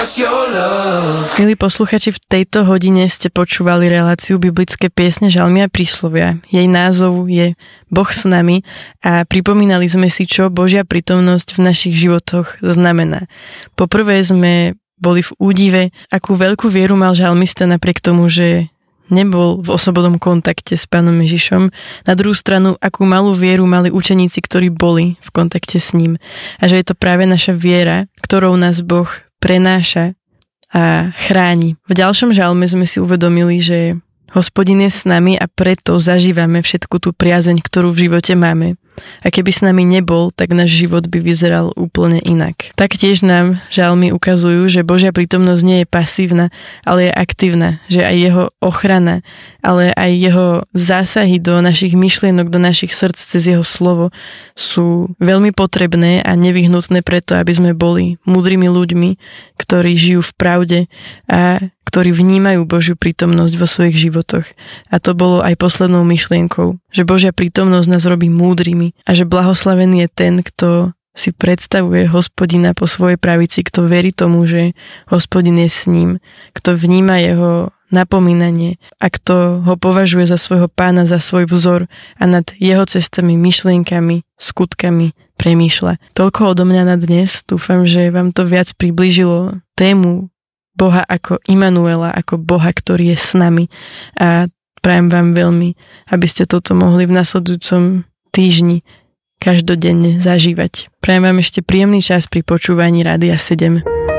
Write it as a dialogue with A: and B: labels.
A: Milí posluchači, v tejto hodine ste počúvali reláciu Biblické piesne, žalmy a príslovia. Jej názov je Boh s nami a pripomínali sme si, čo Božia prítomnosť v našich životoch znamená. Poprvé sme boli v údive, akú veľkú vieru mal žalmista napriek tomu, že nebol v osobnom kontakte s Pánom Ježišom. Na druhú stranu, akú malú vieru mali učeníci, ktorí boli v kontakte s ním. A že je to práve naša viera, ktorou nás Boh prenáša a chráni. V ďalšom žalme sme si uvedomili, že Hospodin je s nami a preto zažívame všetku tú priazeň, ktorú v živote máme. A keby s nami nebol, tak náš život by vyzeral úplne inak. Taktiež nám žalmy ukazujú, že Božia prítomnosť nie je pasívna, ale je aktívna, že aj jeho ochrana, ale aj jeho zásahy do našich myšlienok, do našich srdc cez jeho slovo sú veľmi potrebné a nevyhnutné preto, aby sme boli múdrymi ľuďmi, ktorí žijú v pravde a ktorí vnímajú Božiu prítomnosť vo svojich životoch. A to bolo aj poslednou myšlienkou, že Božia prítomnosť nás robí múdrymi a že blahoslavený je ten, kto si predstavuje Hospodina po svojej pravici, kto verí tomu, že Hospodin je s ním, kto vníma jeho napomínanie a kto ho považuje za svojho pána, za svoj vzor a nad jeho cestami, myšlienkami, skutkami premýšľa. Toľko odo mňa na dnes. Dúfam, že vám to viac priblížilo tému Boha ako Imanuela, ako Boha, ktorý je s nami, a prajem vám veľmi, aby ste toto mohli v nasledujúcom týždni každodenne zažívať. Prajem vám ešte príjemný čas pri počúvaní Rádia 7.